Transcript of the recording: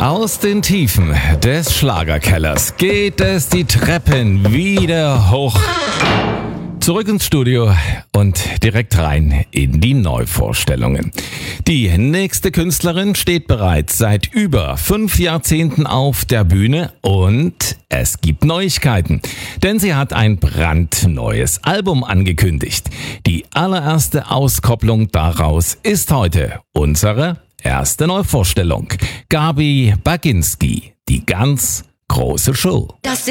Aus den Tiefen des Schlagerkellers geht es die Treppen wieder hoch. Zurück ins Studio und direkt rein in die Neuvorstellungen. Die nächste Künstlerin steht bereits seit über 5 Jahrzehnten auf der Bühne und es gibt Neuigkeiten, denn sie hat ein brandneues Album angekündigt. Die allererste Auskopplung daraus ist heute unsere erste Neuvorstellung. Gabi Baginski, die ganz große Show.